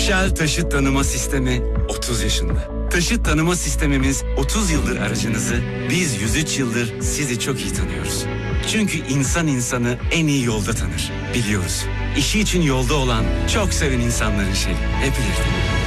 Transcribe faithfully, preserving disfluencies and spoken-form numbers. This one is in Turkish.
Shell Taşıt Tanıma Sistemi otuz yaşında. Taşıt tanıma sistemimiz otuz yıldır aracınızı, biz yüz üç yıldır sizi çok iyi tanıyoruz. Çünkü insan insanı en iyi yolda tanır, biliyoruz. İşi için yolda olan, çok seven insanların şeyi, hep bilirdim.